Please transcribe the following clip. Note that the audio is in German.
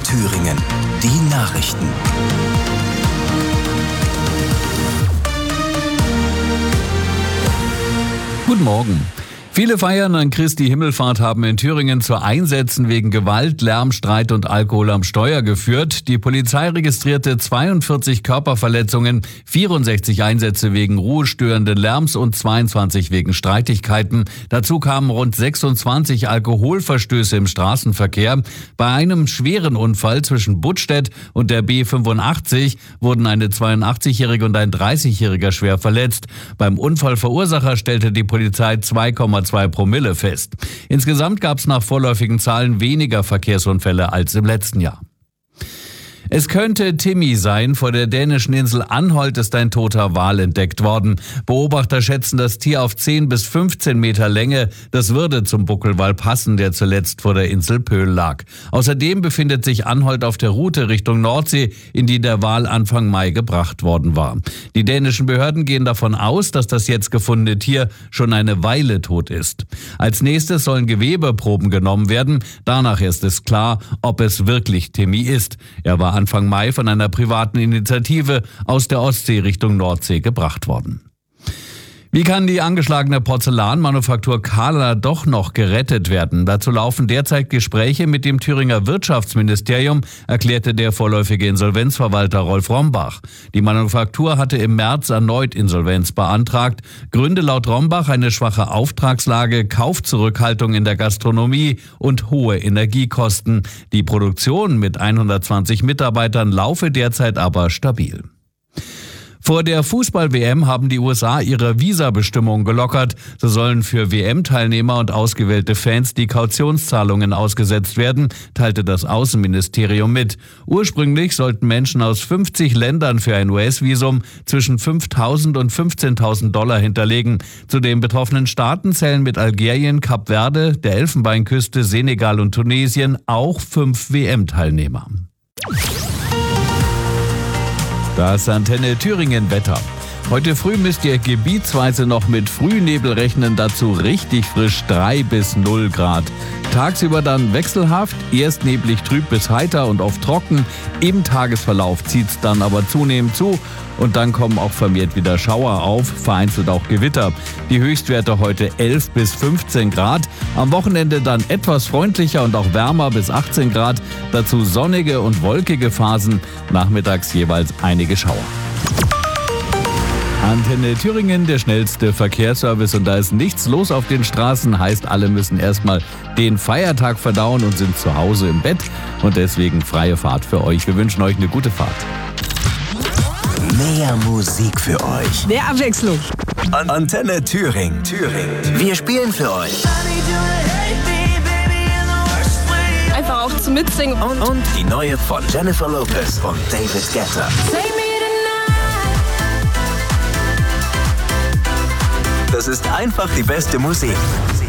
Thüringen. Die Nachrichten. Guten Morgen. Viele Feiern an Christi Himmelfahrt haben in Thüringen zu Einsätzen wegen Gewalt, Lärm, Streit und Alkohol am Steuer geführt. Die Polizei registrierte 42 Körperverletzungen, 64 Einsätze wegen ruhestörenden Lärms und 22 wegen Streitigkeiten. Dazu kamen rund 26 Alkoholverstöße im Straßenverkehr. Bei einem schweren Unfall zwischen Buttstedt und der B85 wurden eine 82-Jährige und ein 30-Jähriger schwer verletzt. Beim Unfallverursacher stellte die Polizei 2,2 Promille fest. Insgesamt gab es nach vorläufigen Zahlen weniger Verkehrsunfälle als im letzten Jahr. Es könnte Timmy sein. Vor der dänischen Insel Anholt ist ein toter Wal entdeckt worden. Beobachter schätzen das Tier auf 10 bis 15 Meter Länge. Das würde zum Buckelwal passen, der zuletzt vor der Insel Pöhl lag. Außerdem befindet sich Anholt auf der Route Richtung Nordsee, in die der Wal Anfang Mai gebracht worden war. Die dänischen Behörden gehen davon aus, dass das jetzt gefundene Tier schon eine Weile tot ist. Als nächstes sollen Gewebeproben genommen werden. Danach erst ist klar, ob es wirklich Timmy ist. Er war Anfang Mai von einer privaten Initiative aus der Ostsee Richtung Nordsee gebracht worden. Wie kann die angeschlagene Porzellanmanufaktur Kahler doch noch gerettet werden? Dazu laufen derzeit Gespräche mit dem Thüringer Wirtschaftsministerium, erklärte der vorläufige Insolvenzverwalter Rolf Rombach. Die Manufaktur hatte im März erneut Insolvenz beantragt. Gründe laut Rombach eine schwache Auftragslage, Kaufzurückhaltung in der Gastronomie und hohe Energiekosten. Die Produktion mit 120 Mitarbeitern laufe derzeit aber stabil. Vor der Fußball-WM haben die USA ihre Visabestimmungen gelockert. So sollen für WM-Teilnehmer und ausgewählte Fans die Kautionszahlungen ausgesetzt werden, teilte das Außenministerium mit. Ursprünglich sollten Menschen aus 50 Ländern für ein US-Visum zwischen 5.000 und 15.000 Dollar hinterlegen. Zu den betroffenen Staaten zählen mit Algerien, Kap Verde, der Elfenbeinküste, Senegal und Tunesien auch 5 WM-Teilnehmer. Das Antenne Thüringen Wetter. Heute früh müsst ihr gebietsweise noch mit Frühnebel rechnen, dazu richtig frisch 3 bis 0 Grad. Tagsüber dann wechselhaft, erst neblig trüb bis heiter und oft trocken. Im Tagesverlauf zieht's dann aber zunehmend zu und dann kommen auch vermehrt wieder Schauer auf, vereinzelt auch Gewitter. Die Höchstwerte heute 11 bis 15 Grad. Am Wochenende dann etwas freundlicher und auch wärmer bis 18 Grad. Dazu sonnige und wolkige Phasen, nachmittags jeweils einige Schauer. Antenne Thüringen, der schnellste Verkehrsservice, und da ist nichts los auf den Straßen, heißt, alle müssen erstmal den Feiertag verdauen und sind zu Hause im Bett und deswegen freie Fahrt für euch. Wir wünschen euch eine gute Fahrt. Mehr Musik für euch. Mehr Abwechslung. Antenne Thüringen. Wir spielen für euch. Einfach auch zum Mitsingen. Und die neue von Jennifer Lopez und David Guetta. Das ist einfach die beste Musik.